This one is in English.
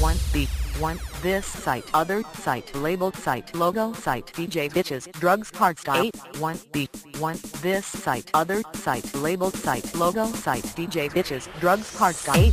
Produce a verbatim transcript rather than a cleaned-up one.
one B, one, this site, other site, labeled site, logo site, D J Bitches, drugs, hardstyle, eight, one B, one, this site, other site, labeled site, logo site, D J Bitches, drugs, hardstyle, eight,